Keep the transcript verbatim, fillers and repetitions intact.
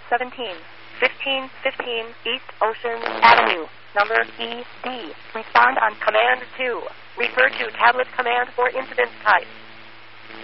seventeen, fifteen fifteen East Ocean Avenue, number E D. Respond on Command two. Refer to tablet command for incident type.